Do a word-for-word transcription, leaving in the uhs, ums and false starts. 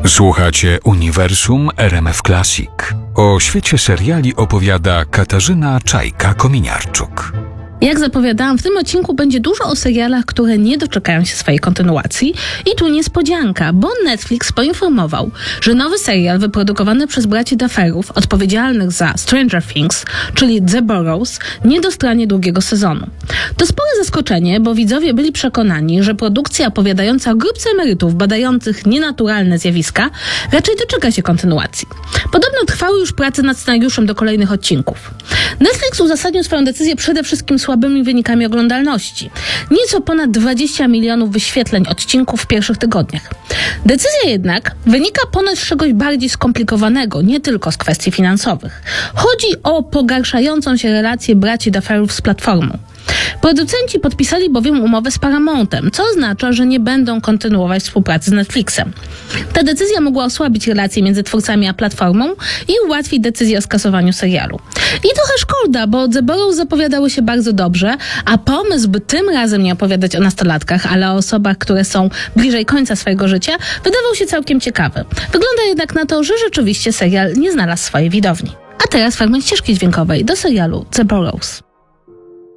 Słuchacie Uniwersum R M F Classic. O świecie seriali opowiada Katarzyna Czajka-Kominiarczuk. Jak zapowiadałam, w tym odcinku będzie dużo o serialach, które nie doczekają się swojej kontynuacji. I tu niespodzianka, bo Netflix poinformował, że nowy serial wyprodukowany przez braci Dufferów, odpowiedzialnych za Stranger Things, czyli The Boroughs, nie dostanie drugiego sezonu. To spore zaskoczenie, bo widzowie byli przekonani, że produkcja opowiadająca o grupce emerytów badających nienaturalne zjawiska raczej doczeka się kontynuacji. Podobno trwały już prace nad scenariuszem do kolejnych odcinków. Netflix uzasadnił swoją decyzję przede wszystkim słabymi wynikami oglądalności. Nieco ponad dwadzieścia milionów wyświetleń odcinków w pierwszych tygodniach. Decyzja jednak wynika ponoć z czegoś bardziej skomplikowanego, nie tylko z kwestii finansowych. Chodzi o pogarszającą się relację braci Dufferów z platformą. Producenci podpisali bowiem umowę z Paramountem, co oznacza, że nie będą kontynuować współpracy z Netflixem. Ta decyzja mogła osłabić relacje między twórcami a platformą i ułatwić decyzję o skasowaniu serialu. I trochę szkoda, bo The Boroughs zapowiadały się bardzo dobrze, a pomysł, by tym razem nie opowiadać o nastolatkach, ale o osobach, które są bliżej końca swojego życia, wydawał się całkiem ciekawy. Wygląda jednak na to, że rzeczywiście serial nie znalazł swojej widowni. A teraz fragment ścieżki dźwiękowej do serialu The Boroughs.